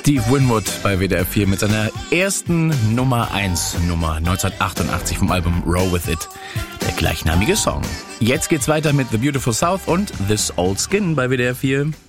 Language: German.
Steve Winwood bei WDR 4 mit seiner ersten Nummer 1 Nummer 1988 vom Album Roll With It, der gleichnamige Song. Jetzt geht's weiter mit The Beautiful South und This Old Skin bei WDR 4.